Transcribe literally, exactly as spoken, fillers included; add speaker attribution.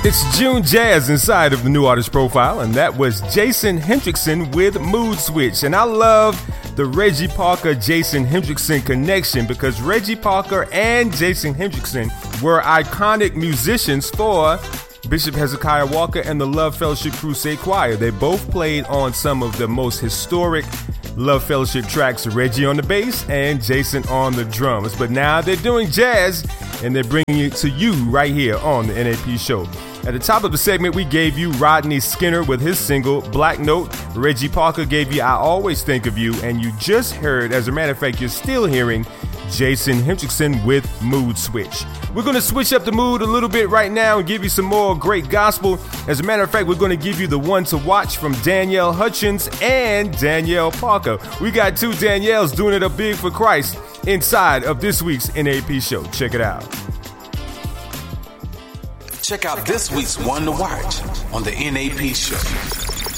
Speaker 1: It's June Jazz inside of the New Artist Profile, and that was Jason Hendrickson with Mood Switch. And I love the Reggie Parker Jason Hendrickson connection because Reggie Parker and Jason Hendrickson were iconic musicians for Bishop Hezekiah Walker and the Love Fellowship Crusade Choir. They both played on some of the most historic Love Fellowship tracks, Reggie on the bass and Jason on the drums. But now they're doing jazz and they're bringing it to you right here on the N A P Show. At the top of the segment, we gave you Rodney Skinner with his single, Black Note. Reggie Parker gave you I Always Think of You. And you just heard, as a matter of fact, you're still hearing Jason Hendrickson with Mood Switch. We're going to switch up the mood a little bit right now and give you some more great gospel. As a matter of fact, we're going to give you the one to watch from Danielle Hutchins and Danielle Parker. We got two Danielles doing it up big for Christ inside of this week's N A P Show. Check it out.
Speaker 2: Check out this week's One to Watch on the N A P Show.